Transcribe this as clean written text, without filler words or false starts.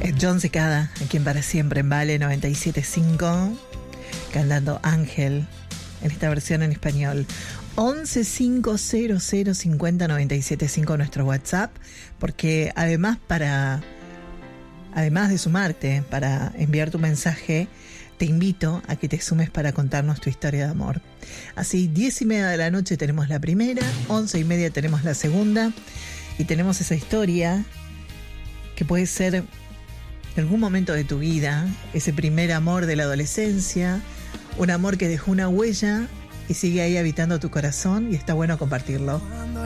John Secada, aquí en Para Siempre en Vale 97.5, cantando Ángel, en esta versión en español. 1150050975 nuestro WhatsApp, porque además de sumarte para enviar tu mensaje, te invito a que te sumes para contarnos tu historia de amor. Así, 10:30 de la noche tenemos la primera, 11:30 tenemos la segunda, y tenemos esa historia que puede ser en algún momento de tu vida, ese primer amor de la adolescencia, un amor que dejó una huella y sigue ahí habitando tu corazón, y está bueno compartirlo.